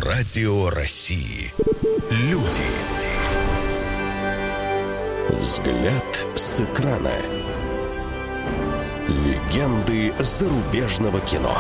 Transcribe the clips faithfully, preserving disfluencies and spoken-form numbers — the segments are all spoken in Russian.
Радио России. Люди. Взгляд с экрана. Легенды зарубежного кино.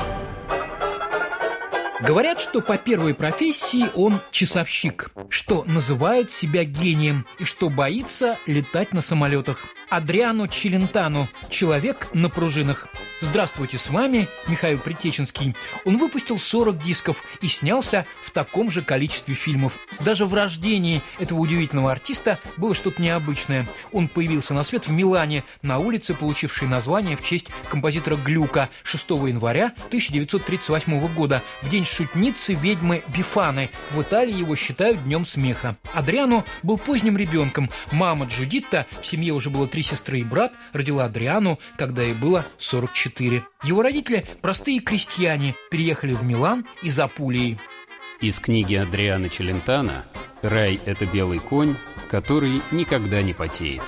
Говорят, что по первой профессии он часовщик, что называет себя гением и что боится летать на самолетах. Адриано Челентано – человек на пружинах. Здравствуйте, с вами Михаил Притеченский. Он выпустил сорок дисков и снялся в таком же количестве фильмов. Даже в рождении этого удивительного артиста было что-то необычное. Он появился на свет в Милане, на улице, получившей название в честь композитора Глюка, шестого января тысяча девятьсот тридцать восьмого года, в день шутницы ведьмы Бифаны. В Италии его считают днем смеха. Адриано был поздним ребенком. Мама Джудитта, в семье уже было три сестры и брат, родила Адриано, когда ей было сорок четыре. Его родители, простые крестьяне, переехали в Милан из Апулии. Из книги Адриано Челентано «Рай – это белый конь, который никогда не потеет».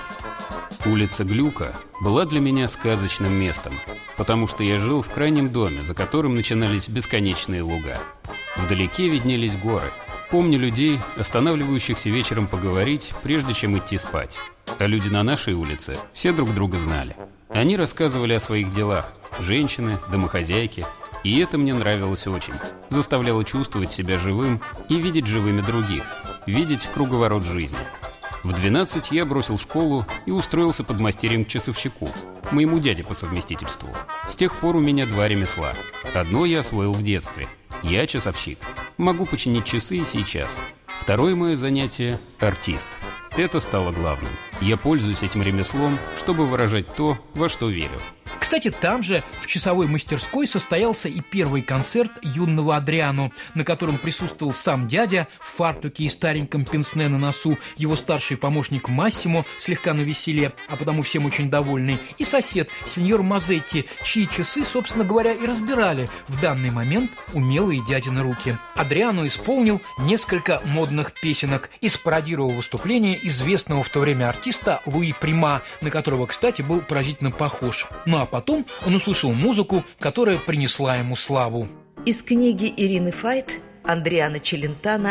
Улица Глюка была для меня сказочным местом, потому что я жил в крайнем доме, за которым начинались бесконечные луга. Вдалеке виднелись горы. Помню людей, останавливающихся вечером поговорить, прежде чем идти спать. А люди на нашей улице все друг друга знали. Они рассказывали о своих делах, женщины, домохозяйки, и это мне нравилось очень. Заставляло чувствовать себя живым и видеть живыми других, видеть круговорот жизни. В двенадцать я бросил школу и устроился подмастерьем к часовщику, моему дяде по совместительству. С тех пор у меня два ремесла. Одно я освоил в детстве. Я часовщик. Могу починить часы и сейчас. Второе мое занятие – артист. Это стало главным. Я пользуюсь этим ремеслом, чтобы выражать то, во что верю. Кстати, там же, в часовой мастерской, состоялся и первый концерт юного Адриано, на котором присутствовал сам дядя в фартуке и стареньком пенсне на носу, его старший помощник Массимо, слегка навеселе, а потому всем очень довольный, и сосед, сеньор Мазетти, чьи часы, собственно говоря, и разбирали в данный момент умелые дядины руки. Адриано исполнил несколько модных песенок и спародировал выступление известного в то время артиста Луи Прима, на которого, кстати, был поразительно похож. Ну а потом он услышал музыку, которая принесла ему славу. Из книги Ирины Файт «Адриано Челентано.